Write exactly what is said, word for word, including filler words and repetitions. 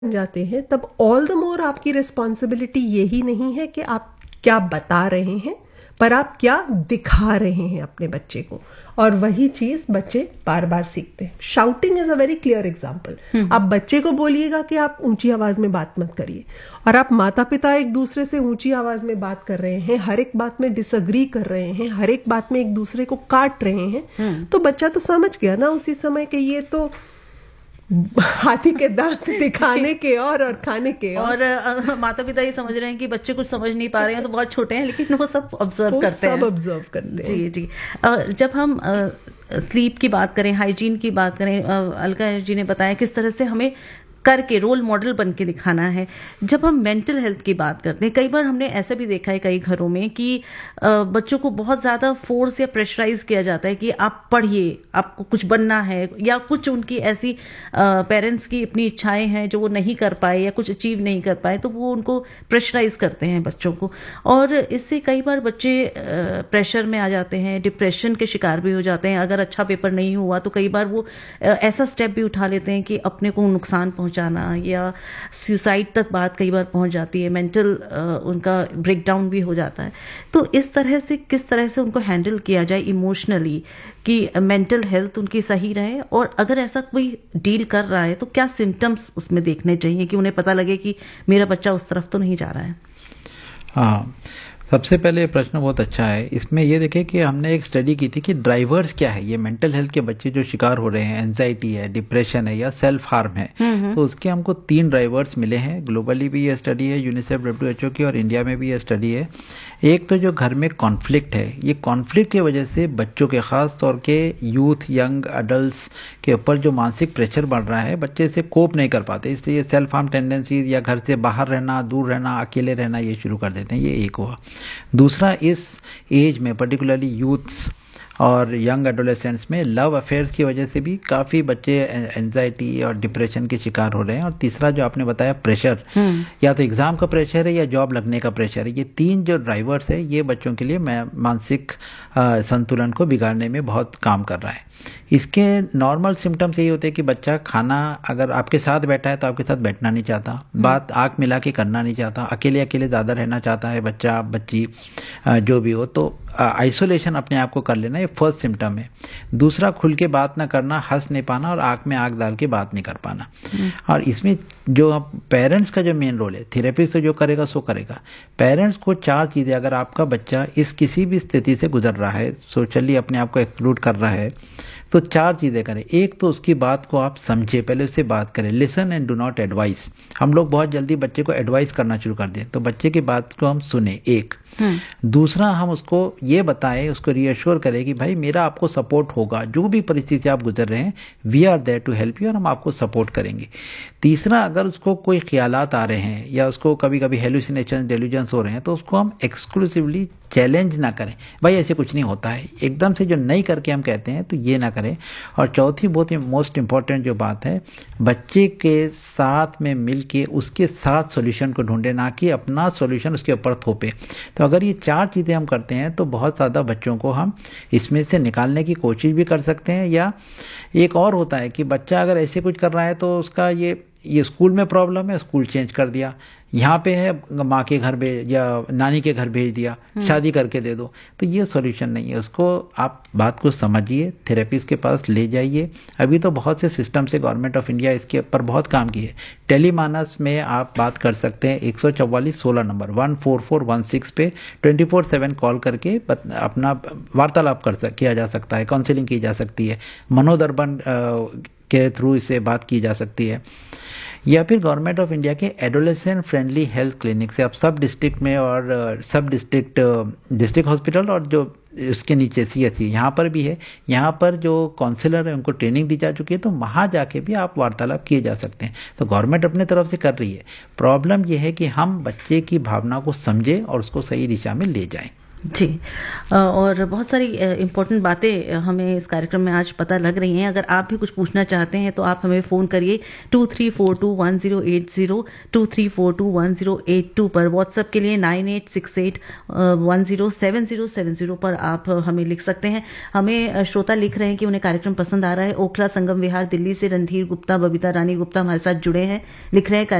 जाते हैं तब ऑल द मोर आपकी रिस्पॉन्सिबिलिटी यही नहीं है कि आप क्या बता रहे हैं, पर आप क्या दिखा रहे हैं अपने बच्चे को। और वही चीज बच्चे बार बार सीखते हैं। Shouting is a very clear example. आप बच्चे को बोलिएगा कि आप ऊंची आवाज में बात मत करिए, और आप माता पिता एक दूसरे से ऊंची आवाज में बात कर रहे हैं, हर एक बात में डिसअग्री कर रहे हैं, हर एक बात में एक दूसरे को काट रहे हैं, तो बच्चा तो समझ गया ना उसी समय कि ये तो हाथी के दांत दिखाने के और और खाने के और, और माता पिता ये समझ रहे हैं कि बच्चे कुछ समझ नहीं पा रहे हैं, तो बहुत छोटे हैं, लेकिन वो सब ऑब्जर्व करते हैं, सब ऑब्जर्व करते हैं। जी जी। जब हम स्लीप की बात करें, हाइजीन की बात करें, अलका जी ने बताया किस तरह से हमें करके रोल मॉडल बन के दिखाना है। जब हम मेंटल हेल्थ की बात करते हैं, कई बार हमने ऐसा भी देखा है कई घरों में कि बच्चों को बहुत ज़्यादा फोर्स या प्रेशराइज किया जाता है कि आप पढ़िए, आपको कुछ बनना है, या कुछ उनकी ऐसी पेरेंट्स की अपनी इच्छाएं हैं जो वो नहीं कर पाए या कुछ अचीव नहीं कर पाए, तो वो उनको प्रेशराइज करते हैं बच्चों को, और इससे कई बार बच्चे प्रेशर में आ जाते हैं, डिप्रेशन के शिकार भी हो जाते हैं। अगर अच्छा पेपर नहीं हुआ तो कई बार वो ऐसा स्टेप भी उठा लेते हैं कि अपने को नुकसान जाना, या सुसाइड तक बात कई बार पहुंच जाती है, मेंटल उनका ब्रेकडाउन भी हो जाता है। तो इस तरह से किस तरह से उनको हैंडल किया जाए इमोशनली कि मेंटल हेल्थ उनकी सही रहे, और अगर ऐसा कोई डील कर रहा है तो क्या सिम्टम्स उसमें देखने चाहिए कि उन्हें पता लगे कि मेरा बच्चा उस तरफ तो नहीं जा रहा है। हाँ, सबसे पहले प्रश्न बहुत अच्छा है। इसमें ये देखें कि हमने एक स्टडी की थी कि ड्राइवर्स क्या है, ये मेंटल हेल्थ के बच्चे जो शिकार हो रहे हैं, एंजाइटी है, डिप्रेशन है या सेल्फ हार्म है, तो उसके हमको तीन ड्राइवर्स मिले हैं। ग्लोबली भी ये स्टडी है, यूनिसेफ डब्ल्यू एच ओ की, और इंडिया में भी ये स्टडी है। एक तो जो घर में कॉन्फ्लिक्ट है, ये कॉन्फ्लिक्ट की वजह से बच्चों के ख़ास तौर के यूथ यंग अडल्ट्स के ऊपर जो मानसिक प्रेशर बढ़ रहा है, बच्चे से कोप नहीं कर पाते, इसलिए सेल्फ हार्म टेंडेंसीज या घर से बाहर रहना, दूर रहना, अकेले रहना ये शुरू कर देते हैं। ये एक हुआ। दूसरा, इस एज में पर्टिकुलरली यूथ्स और यंग एडोलेसेंट्स में लव अफेयर्स की वजह से भी काफ़ी बच्चे एंजाइटी और डिप्रेशन के शिकार हो रहे हैं। और तीसरा जो आपने बताया प्रेशर, या तो एग्ज़ाम का प्रेशर है या जॉब लगने का प्रेशर है, ये तीन जो ड्राइवर्स है ये बच्चों के लिए मानसिक संतुलन को बिगाड़ने में बहुत काम कर रहा है। इसके नॉर्मल सिम्टम्स यही होते हैं कि बच्चा खाना अगर आपके साथ बैठा है तो आपके साथ बैठना नहीं चाहता, बात आँख मिला के करना नहीं चाहता, अकेले अकेले ज़्यादा रहना चाहता है बच्चा बच्ची जो भी हो, तो आइसोलेशन अपने आप को कर लेना, ये फर्स्ट सिम्टम है। दूसरा, खुल के बात ना करना, हंस नहीं पाना और आँख में आँख डाल के बात नहीं कर पाना। और इसमें जो पेरेंट्स का जो मेन रोल है, थेरेपिस्ट तो जो करेगा सो करेगा। पेरेंट्स को चार चीज़ें, अगर आपका बच्चा इस किसी भी स्थिति से गुजर रहा है, सोशली अपने आप को एक्सक्लूड कर रहा है, तो चार चीज़ें करें। एक तो उसकी बात को आप समझे, पहले उससे बात करें, listen and do not advice. हम लोग बहुत जल्दी बच्चे को एडवाइस करना शुरू कर दें, तो बच्चे की बात को हम सुने, एक। दूसरा, हम उसको ये बताएं, उसको रीअश्योर करें कि भाई मेरा आपको सपोर्ट होगा, जो भी परिस्थिति आप गुजर रहे हैं, we are there to help you, और हम आपको सपोर्ट करेंगे। तीसरा, अगर उसको कोई ख्यालात आ रहे हैं या उसको कभी कभी हेलुसिनेशन डेल्यूजन्स हो रहे हैं, तो उसको हम एक्सक्लूसिवली चैलेंज ना करें, भाई ऐसे कुछ नहीं होता है, एकदम से जो नहीं करके हम कहते हैं तो ये ना करें। और चौथी बहुत ही मोस्ट इम्पॉर्टेंट जो बात है, बच्चे के साथ में मिल के उसके साथ सॉल्यूशन को ढूंढे, ना कि अपना सॉल्यूशन उसके ऊपर थोपे। तो अगर ये चार चीज़ें हम करते हैं तो बहुत ज़्यादा बच्चों को हम इसमें से निकालने की कोशिश भी कर सकते हैं। या एक और होता है कि बच्चा अगर ऐसे कुछ कर रहा है तो उसका ये ये स्कूल में प्रॉब्लम है, स्कूल चेंज कर दिया, यहाँ पे है माँ के घर भेज या नानी के घर भेज दिया, शादी करके दे दो, तो ये सॉल्यूशन नहीं है। उसको आप बात को समझिए, थेरेपिस्ट के पास ले जाइए। अभी तो बहुत से सिस्टम से गवर्नमेंट ऑफ इंडिया इसके ऊपर बहुत काम की है। टेलीमानस में आप बात कर सकते हैं, एक सौ चौवालीस सोलह number one four four one six पे ट्वेंटी फोर सेवन कॉल करके अपना वार्तालाप कर सक किया जा सकता है, काउंसलिंग की जा सकती है, मनोदर्पण के थ्रू इसे बात की जा सकती है। या फिर गवर्नमेंट ऑफ इंडिया के एडोलेसेंट फ्रेंडली हेल्थ क्लिनिक से आप सब डिस्ट्रिक्ट में और सब डिस्ट्रिक्ट डिस्ट्रिक्ट हॉस्पिटल और जो उसके नीचे सी एस सी यहाँ पर भी है, यहाँ पर जो काउंसलर है उनको ट्रेनिंग दी जा चुकी है, तो वहाँ जाके भी आप वार्तालाप किए जा सकते हैं। तो गवर्नमेंट अपने तरफ से कर रही है। प्रॉब्लम यह है कि हम बच्चे की भावना को समझें और उसको सही दिशा में ले जाएं। जी, और बहुत सारी इम्पोर्टेंट बातें हमें इस कार्यक्रम में आज पता लग रही हैं। अगर आप भी कुछ पूछना चाहते हैं तो आप हमें फ़ोन करिए to three four to one zero eight zero two three four to one zero eight to पर। व्हाट्सएप के लिए nine eight six eight one zero seven zero seven zero पर आप हमें लिख सकते हैं। हमें श्रोता लिख रहे हैं कि उन्हें कार्यक्रम पसंद आ रहा है। ओखला संगम विहार दिल्ली से रणधीर गुप्ता, बबीता रानी गुप्ता हमारे साथ जुड़े हैं, लिख रहे हैं